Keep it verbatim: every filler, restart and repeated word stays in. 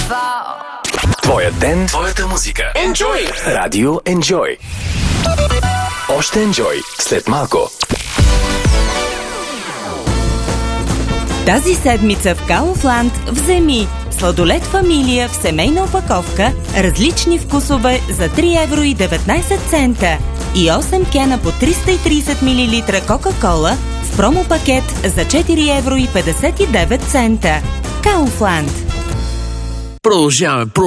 Твоя ден, твоята музика. Enjoy! Радио Enjoy. Още Enjoy след малко. Тази седмица в Kaufland вземи сладолед фамилия в семейна опаковка, различни вкусове за три евро и деветнайсет цента и осем кена по триста и трийсет милилитра Кока-кола в промопакет за четири евро и петдесет и девет цента. Kaufland. Продължаваме.